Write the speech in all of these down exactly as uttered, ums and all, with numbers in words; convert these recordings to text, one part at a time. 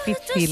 difícil,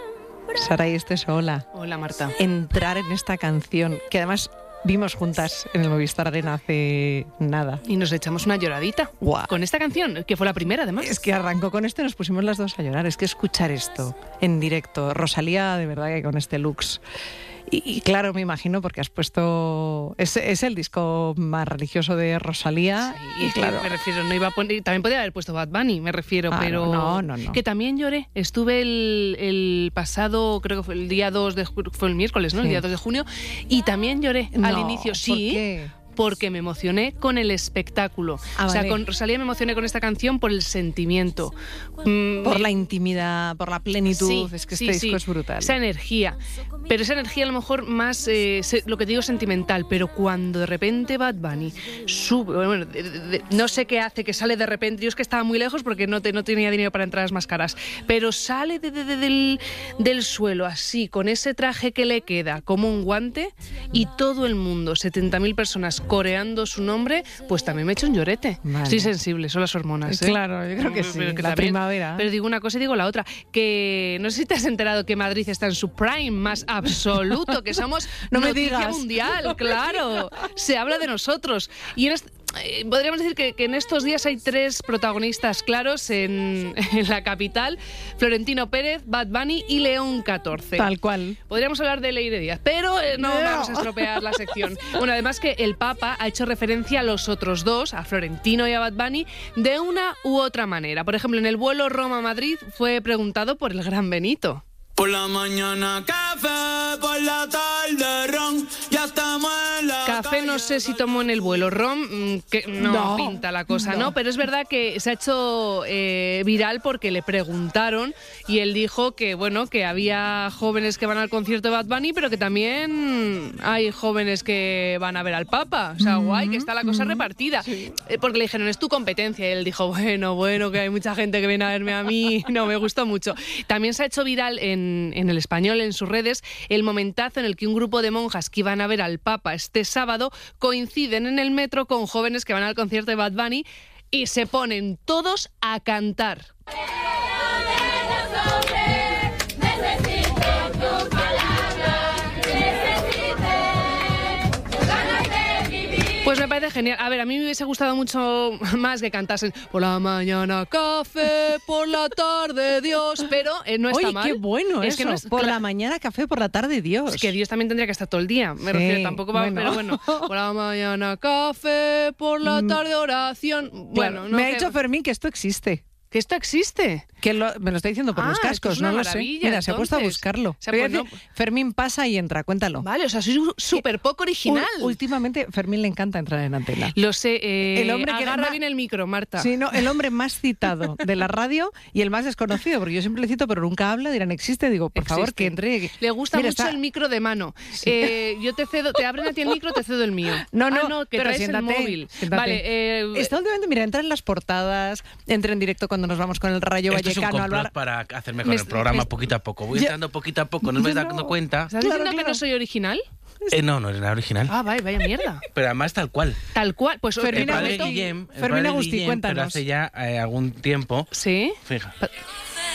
Saray Esteso, Hola, Marta. entrar en esta canción, que además vimos juntas en el Movistar Arena hace nada. Y nos echamos una lloradita Guau. con esta canción, que fue la primera, además. Es que arrancó con esto y nos pusimos las dos a llorar. Es que escuchar esto en directo, Rosalía, de verdad que con este looks. Y, y claro, me imagino, porque has puesto... Es, es el disco más religioso de Rosalía. Sí, y claro, me refiero, no iba a poner... También podría haber puesto Bad Bunny, me refiero, Claro, pero... no, no, no. Que también lloré. Estuve el, el pasado, creo que fue el día dos de... Fue el miércoles, ¿no? Sí. El día dos de junio. Y también lloré al No, inicio. ¿por Sí. qué? Porque me emocioné con el espectáculo. Ah, o sea, vale. con Rosalía me emocioné con esta canción por el sentimiento. Mm, Por la intimidad, por la plenitud. Sí, es que sí, este disco sí. es brutal. Esa energía. Pero esa energía a lo mejor más, eh, se- lo que te digo, sentimental. Pero cuando de repente Bad Bunny sube, bueno, de- de- de- no sé qué hace, que sale de repente. Yo es que estaba muy lejos porque no, te, no tenía dinero para entradas más caras. Pero sale de- de- de- del, del suelo así, con ese traje que le queda como un guante, y todo el mundo, setenta mil personas coreando su nombre, pues también me he hecho un llorete. Vale. Estoy sensible, son las hormonas. ¿eh? Claro, yo creo que sí. Pero que La también- primavera. Pero digo una cosa y digo la otra. Que no sé si te has enterado que Madrid está en su prime más absoluto, que somos No me noticia digas. mundial, No me claro. Se habla de nosotros. Y en est- eh, podríamos decir que, que en estos días hay tres protagonistas claros en, en la capital: Florentino Pérez, Bad Bunny y León catorce. Tal cual. Podríamos hablar de Leire Díaz, pero eh, no, No. vamos a estropear la sección. Bueno, además que el Papa ha hecho referencia a los otros dos, a Florentino y a Bad Bunny, de una u otra manera. Por ejemplo, en el vuelo Roma-Madrid fue preguntado por el gran Benito. Por la mañana café, por la tarde ron, ya estamos en la Café no sé si tomó en el vuelo, rom, mm, que no, No, pinta la cosa, no. ¿no? Pero es verdad que se ha hecho eh, viral porque le preguntaron y él dijo que, bueno, que había jóvenes que van al concierto de Bad Bunny, pero que también hay jóvenes que van a ver al Papa. O sea, guay, que está la cosa repartida. Eh, Porque le dijeron, es tu competencia. Y él dijo, bueno, bueno, que hay mucha gente que viene a verme a mí. No, me gustó mucho. También se ha hecho viral en, en El Español, en sus redes, el momentazo en el que un grupo de monjas que iban a ver al Papa este sábado coinciden en el metro con jóvenes que van al concierto de Bad Bunny y se ponen todos a cantar. Pues me parece genial. A ver, a mí me hubiese gustado mucho más que cantasen por la mañana café, por la tarde Dios, pero eh, no está Oye, mal. qué bueno es eso. que no es, por cla- la mañana café, por la tarde Dios. es que Dios también tendría que estar todo el día. Me Sí, refiero, tampoco va, bueno. pero bueno, por la mañana café, por la tarde oración. Bueno, Claro, no me ha que- dicho Fermín que esto existe. que esto existe. Que lo- me lo está diciendo por Ah, los esto cascos, es una no lo sé. maravilla, Mira, se ha puesto a entonces. buscarlo. O sea, Te voy a pues decir, Fermín pasa y entra, cuéntalo. Vale, o sea, soy súper poco original. U- últimamente, Fermín le encanta entrar en antena. Lo sé. Eh, El hombre que era agarra ma- bien el micro, Marta. Sí, no, el hombre más citado de la radio y el más desconocido, porque yo siempre le cito, pero nunca habla, dirán, existe, digo, por favor, Existe. que entre. Le gusta Mira, mucho está- el micro de mano. Eh, yo te cedo, te abren a ti el micro, te cedo el mío. No, no, Ah, no, que pero traes siéntate, el móvil. siéntate. Vale, eh, Está últimamente, mira, entra en las portadas, entra en directo cuando nos vamos con el Rayo Esto es un Vallecano al complot bar. para hacer mejor Me- el programa me- poquito a poco. Voy Ya- entrando poquito a poco, no me Yo estoy no. dando cuenta. ¿Estás Claro, diciendo que claro. no soy original? Eh, no, no es la original. Ah, vaya, vaya mierda. Pero además tal cual. Tal cual. Pues os Fermín El padre prometo- Agustí. Guillem, el Fermín padre Agustí, Guillem, cuéntanos. pero hace ya eh, algún tiempo. Sí. Fija.